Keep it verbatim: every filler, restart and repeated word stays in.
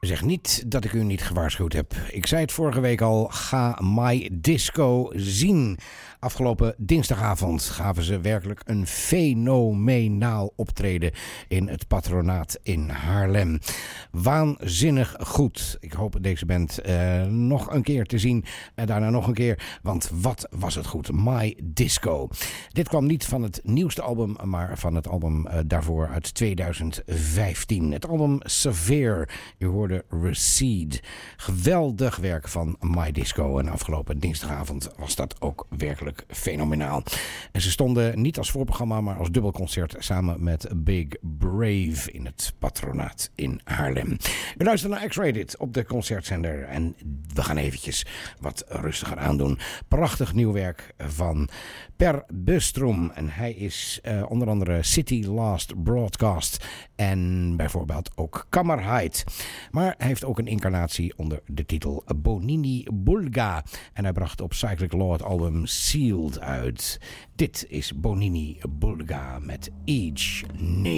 Zeg niet dat ik u niet gewaarschuwd heb. Ik zei het vorige week al, ga My Disco zien. Afgelopen dinsdagavond gaven ze werkelijk een fenomenaal optreden in het Patronaat in Haarlem. Waanzinnig goed. Ik hoop deze band uh, nog een keer te zien en daarna nog een keer, want wat was het goed. My Disco. Dit kwam niet van het nieuwste album, maar van het album uh, daarvoor uit tweeduizend vijftien. Het album Severe. U hoorde Recede. Geweldig werk van My Disco. En afgelopen dinsdagavond was dat ook werkelijk fenomenaal. En ze stonden niet als voorprogramma, maar als dubbelconcert samen met Big Brave in het Patronaat in Haarlem. U luistert naar X-Rated op de concertzender en we gaan eventjes wat rustiger aandoen. Prachtig nieuw werk van Per Bustrom. En hij is uh, onder andere City Last Broadcast en bijvoorbeeld ook Kammerheit. Maar hij heeft ook een incarnatie onder de titel Bonini Bulga. En hij bracht op Cyclic Law het album Sealed uit. Dit is Bonini Bulga met Each Name.